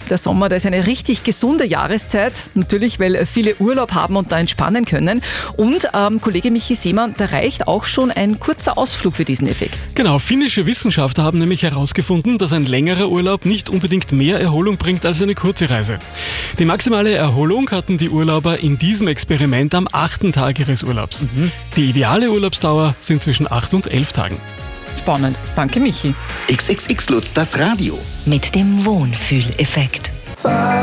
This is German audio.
Der Sommer, das ist eine richtig gesunde Jahreszeit. Natürlich, weil viele Urlaub haben und da entspannen können. Und Kollege Michi Seemann, da reicht auch schon ein kurzer Ausflug für diesen Effekt. Genau, finnische Wissenschaftler haben nämlich herausgefunden, dass ein längerer Urlaub nicht unbedingt mehr Erholung bringt als eine kurze Reise. Die maximale Erholung hatten die Urlauber in diesem Experiment am 8. Tag ihres Urlaubs. Die ideale Urlaubsdauer sind zwischen 8 und 11 Tagen. Spannend. Danke, Michi. XXX Lutz, das Radio. Mit dem Wohnfühleffekt.